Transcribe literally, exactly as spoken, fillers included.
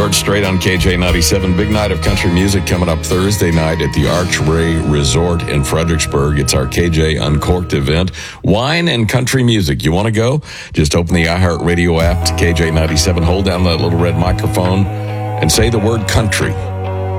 George Strait on K J ninety-seven. Big night of country music coming up Thursday night at the Archway Resort in Fredericksburg. It's our K J Uncorked event. Wine and country music. You want to go? Just open the iHeartRadio app to K J ninety-seven. Hold down that little red microphone and say the word country.